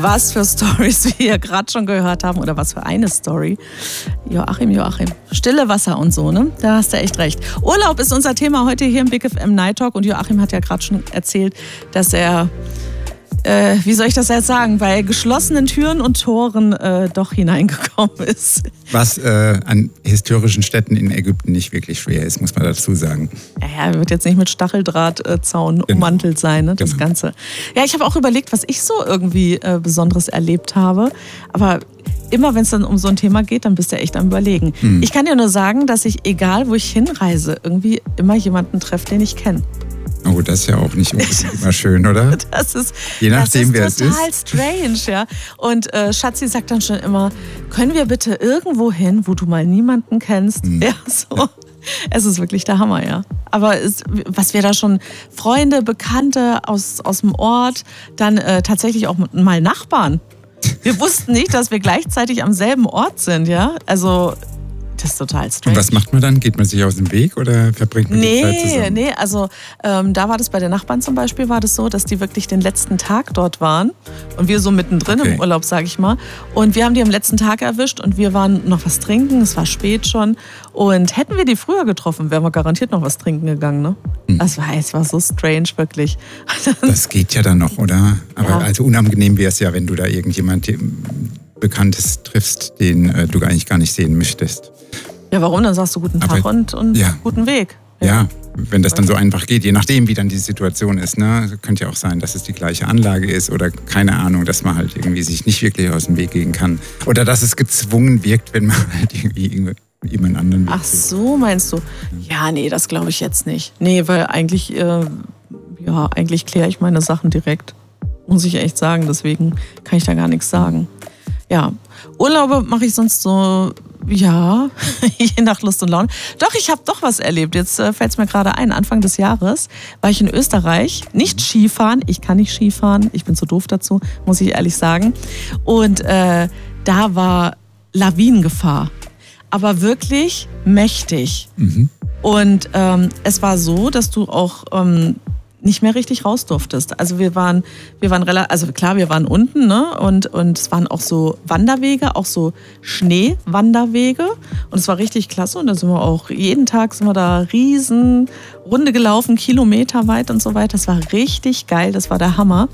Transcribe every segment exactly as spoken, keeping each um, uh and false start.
Was für Stories wir hier gerade schon gehört haben oder was für eine Story. Joachim, Joachim, stille Wasser und so, ne? Da hast du echt recht. Urlaub ist unser Thema heute hier im Big F M Night Talk und Joachim hat ja gerade schon erzählt, dass er, äh, wie soll ich das jetzt sagen, bei geschlossenen Türen und Toren äh, doch hineingekommen ist. Was äh, an historischen Städten in Ägypten nicht wirklich schwer ist, muss man dazu sagen. Ja, wird jetzt nicht mit Stacheldrahtzaun genau. ummantelt sein, ne, das genau. Ganze. Ja, ich habe auch überlegt, was ich so irgendwie äh, Besonderes erlebt habe. Aber immer wenn es dann um so ein Thema geht, dann bist du echt am Überlegen. Hm. Ich kann dir nur sagen, dass ich, egal wo ich hinreise, irgendwie immer jemanden treffe, den ich kenne. Oh, das ist ja auch nicht unbedingt immer schön, oder? Das ist, Je nachdem, wer es ist. total strange, ja. Und äh, Schatzi sagt dann schon immer, können wir bitte irgendwo hin, wo du mal niemanden kennst? Hm. Ja, so. Ja. Es ist wirklich der Hammer, ja. Aber es, was wir da schon, Freunde, Bekannte aus, aus dem Ort, dann äh, tatsächlich auch mal Nachbarn. Wir wussten nicht, dass wir gleichzeitig am selben Ort sind, ja. Also das ist total strange. Und was macht man dann? Geht man sich aus dem Weg oder verbringt man nee, die Zeit zusammen? Nee, also ähm, da war das bei den Nachbarn zum Beispiel, war das so, dass die wirklich den letzten Tag dort waren und wir so mittendrin okay. im Urlaub, sag ich mal. Und wir haben die am letzten Tag erwischt und wir waren noch was trinken, es war spät schon. Und hätten wir die früher getroffen, wären wir garantiert noch was trinken gegangen, ne? Hm. Das war, es war so strange, wirklich. Das geht ja dann noch, oder? Aber ja. also unangenehm wäre es ja, wenn du da irgendjemand Bekanntes triffst, den äh, du eigentlich gar nicht sehen möchtest. Ja, warum? Dann sagst du guten Tag Aber, und, und ja. guten Weg. Ja. ja, wenn das dann so einfach geht, je nachdem, wie dann die Situation ist. Ne? Könnte ja auch sein, dass es die gleiche Anlage ist oder keine Ahnung, dass man halt irgendwie sich nicht wirklich aus dem Weg gehen kann. Oder dass es gezwungen wirkt, wenn man halt irgendwie jemand anderen Ach so, meinst du? Ja, nee, das glaube ich jetzt nicht. Nee, weil eigentlich, äh, ja, eigentlich kläre ich meine Sachen direkt. Muss ich echt sagen, deswegen kann ich da gar nichts sagen. Ja, Urlaube mache ich sonst so, ja, je nach Lust und Laune. Doch, ich habe doch was erlebt. Jetzt äh, fällt es mir gerade ein. Anfang des Jahres war ich in Österreich. Nicht Skifahren. Ich kann nicht Skifahren. Ich bin zu doof dazu, muss ich ehrlich sagen. Und äh, da war Lawinengefahr. Aber wirklich mächtig. Mhm. Und ähm, es war so, dass du auch Ähm, nicht mehr richtig raus durftest. Also wir waren, wir waren relativ, also klar, wir waren unten, ne? Und, und es waren auch so Wanderwege, auch so Schneewanderwege. Und es war richtig klasse. Und da sind wir auch, jeden Tag sind wir da riesen Runde gelaufen, kilometerweit und so weiter. Das war richtig geil, das war der Hammer.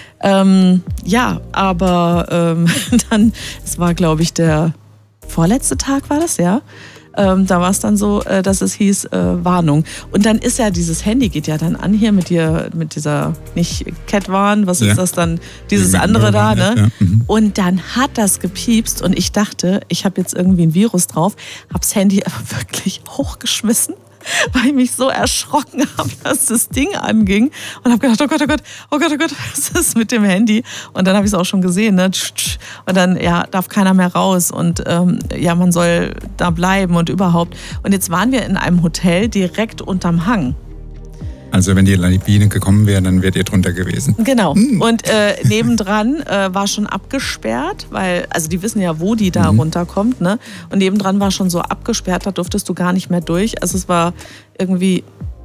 Ähm, ja, aber ähm, dann, es war, glaube ich, der vorletzte Tag war das, ja. Ähm, da war es dann so, äh, dass es hieß, äh, Warnung. Und dann ist ja dieses Handy, geht ja dann an hier mit dir, mit dieser, nicht Cat-Warn, was ja. ist das dann, dieses andere da, ne? Ja. Mhm. Und dann hat das gepiepst und ich dachte, ich habe jetzt irgendwie ein Virus drauf, hab's Handy aber wirklich hochgeschmissen, weil ich mich so erschrocken habe, dass das Ding anging und habe gedacht, oh Gott, oh Gott, oh Gott, oh Gott, was ist mit dem Handy? Und dann habe ich es auch schon gesehen, ne? Und dann, ja, darf keiner mehr raus und ähm, ja, man soll da bleiben und überhaupt. Und jetzt waren wir in einem Hotel direkt unterm Hang. Also wenn die Lawine gekommen wäre, dann wärt ihr drunter gewesen. Genau. Hm. Und äh, nebendran äh, war schon abgesperrt, weil, also die wissen ja, wo die da mhm. runterkommt, ne? Und nebendran war schon so abgesperrt, da durftest du gar nicht mehr durch. Also es war irgendwie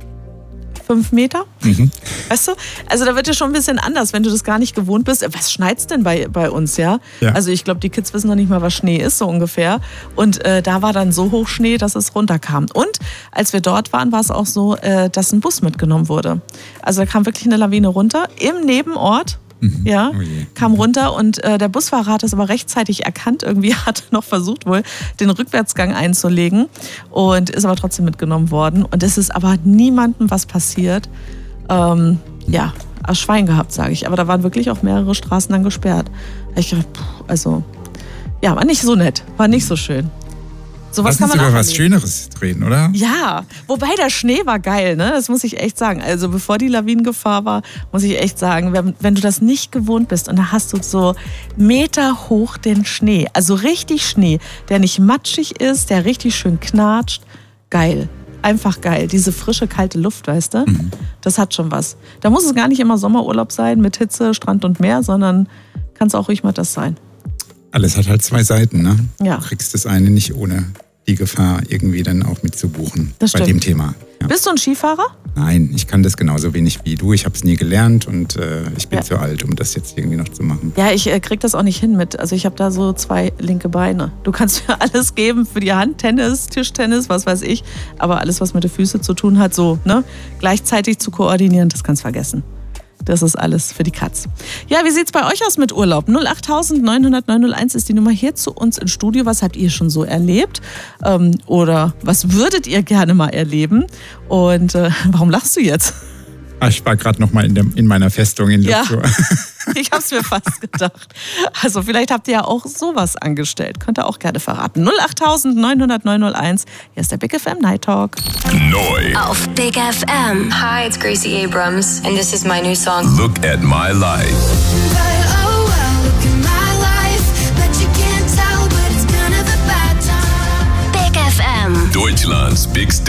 fünf Meter. Mhm. Weißt du? Also da wird ja schon ein bisschen anders, wenn du das gar nicht gewohnt bist. Was schneit's denn bei, bei uns, ja? ja? Also ich glaube, die Kids wissen noch nicht mal, was Schnee ist, so ungefähr. Und äh, da war dann so hoch Schnee, dass es runterkam. Und als wir dort waren, war es auch so, äh, dass ein Bus mitgenommen wurde. Also da kam wirklich eine Lawine runter im Nebenort. Mhm. Ja, oh kam runter und äh, der Busfahrer hat es aber rechtzeitig erkannt. Irgendwie hat er noch versucht, wohl den Rückwärtsgang einzulegen und ist aber trotzdem mitgenommen worden. Und es ist aber niemandem was passiert. Ähm, ja, ein Schwein gehabt, sage ich. Aber da waren wirklich auch mehrere Straßen dann gesperrt. Ich dachte, also, ja, war nicht so nett, war nicht so schön. So was kann man über was Schöneres reden, oder? Ja, wobei der Schnee war geil, ne? Das muss ich echt sagen. Also bevor die Lawinengefahr war, muss ich echt sagen, wenn, wenn du das nicht gewohnt bist und da hast du so Meter hoch den Schnee, also richtig Schnee, der nicht matschig ist, der richtig schön knatscht, geil. Einfach geil. Diese frische, kalte Luft, weißt du? Mhm. Das hat schon was. Da muss es gar nicht immer Sommerurlaub sein mit Hitze, Strand und Meer, sondern kann es auch ruhig mal das sein. Alles hat halt zwei Seiten, ne? Ja. Du kriegst das eine nicht ohne die Gefahr irgendwie dann auch mitzubuchen das bei stimmt. dem Thema. Ja. Bist du ein Skifahrer? Nein, ich kann das genauso wenig wie du. Ich habe es nie gelernt und äh, ich bin ja. zu alt, um das jetzt irgendwie noch zu machen. Ja, ich äh, krieg das auch nicht hin mit. Also ich habe da so zwei linke Beine. Du kannst mir alles geben für die Hand, Tennis, Tischtennis, was weiß ich. Aber alles, was mit den Füßen zu tun hat, so ne, gleichzeitig zu koordinieren, das kannst du vergessen. Das ist alles für die Katz. Ja, wie sieht's bei euch aus mit Urlaub? null acht neun null null neun null eins ist die Nummer hier zu uns ins Studio. Was habt ihr schon so erlebt? Ähm, oder was würdet ihr gerne mal erleben? Und äh, warum lachst du jetzt? Ah, ich war gerade noch mal in, der, in meiner Festung in Luxor. Ja, ich habe es mir fast gedacht. Also vielleicht habt ihr ja auch sowas angestellt. Könnt ihr auch gerne verraten. null acht neun null null neun null eins. Hier ist der Big F M Night Talk. Neu auf Big F M. Hi, it's Gracie Abrams and this is my new song. Look at my life. Big F M. Deutschlands Big